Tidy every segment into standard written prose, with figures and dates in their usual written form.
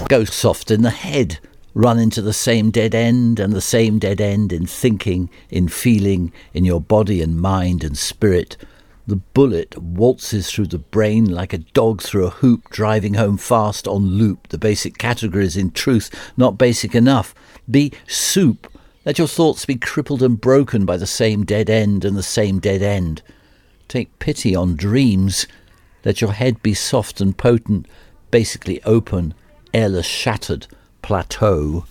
Go soft in the head, run into the same dead end and the same dead end in thinking, in feeling, in your body and mind and spirit. The bullet waltzes through the brain like a dog through a hoop, driving home fast on loop the basic categories, in truth not basic enough. Be soup. Let your thoughts be crippled and broken by the same dead end and the same dead end. Take pity on dreams. Let your head be soft and potent, basically open, airless, shattered, plateau.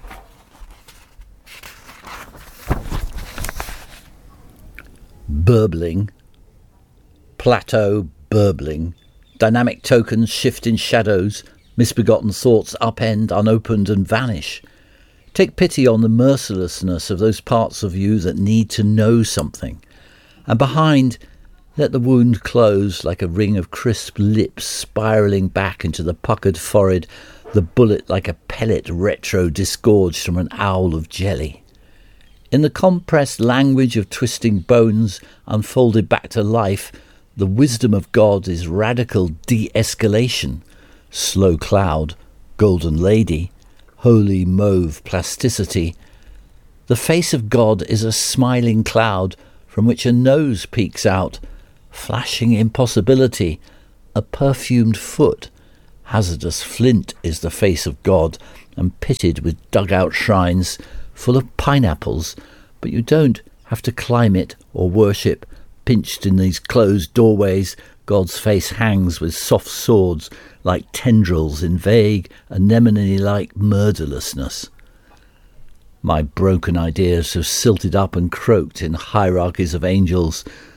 Burbling. Plateau, burbling. Dynamic tokens shift in shadows, misbegotten thoughts upend, unopened and vanish. Take pity on the mercilessness of those parts of you that need to know something. And behind, let the wound close like a ring of crisp lips spiralling back into the puckered forehead, the bullet like a pellet retro disgorged from an owl of jelly. In the compressed language of twisting bones unfolded back to life, the wisdom of God is radical de-escalation, slow cloud, golden lady, holy mauve plasticity. The face of God is a smiling cloud from which a nose peeks out, flashing impossibility, a perfumed foot. Hazardous flint is the face of God, and pitted with dugout shrines full of pineapples, but you don't have to climb it or worship. Pinched in these closed doorways, God's face hangs with soft swords like tendrils in vague, anemone-like murderlessness. My broken ideas have silted up and croaked in hierarchies of angels,